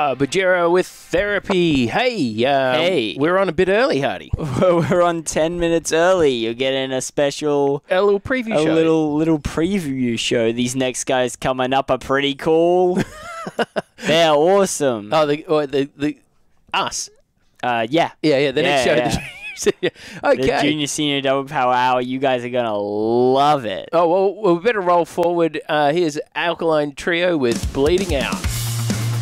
Bajero with therapy. Hey, we're on a bit early, Hardy. We're on 10 minutes early. You're getting a special... A little preview show. A little preview show. These next guys coming up are pretty cool. They're awesome. Oh, the us. Yeah. The next show. Yeah. Okay. The Junior Senior Double Power Hour. You guys are going to love it. Oh, well, we better roll forward. Here's Alkaline Trio with Bleeding Out.